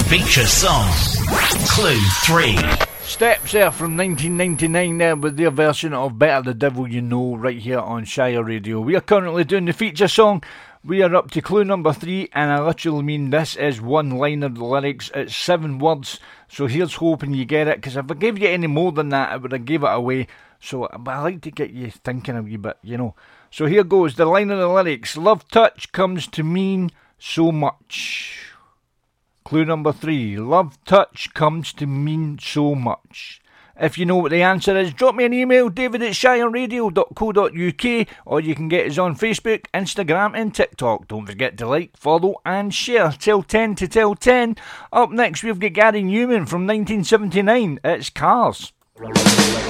Feature song. Clue 3. Steps there from 1999 there with their version of Better the Devil You Know right here on Shire Radio. We are currently doing the feature song. We are up to clue number 3, and I literally mean this is one line of the lyrics. It's 7 words, so here's hoping you get it, because if I gave you any more than that I would have gave it away. So, but I like to get you thinking a wee bit, you know. So here goes, the line of the lyrics. Love touch comes to mean so much. Clue number 3. Love touch comes to mean so much. If you know what the answer is, drop me an email, david@shireradio.co.uk, or you can get us on Facebook, Instagram and TikTok. Don't forget to like, follow and share. Till 10 to till 10. Up next we've got Gary Newman from 1979. It's Cars.